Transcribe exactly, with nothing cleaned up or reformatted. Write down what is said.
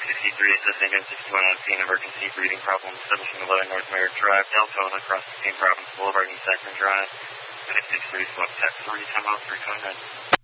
sixty-three, assisting N sixty-one on scene, emergency breathing problems, seventeen eleven North Merritt Drive, Deltona, across the same Province Boulevard, East Akron Drive. Unit six three, select tax three, ten miles, three twenty-nine.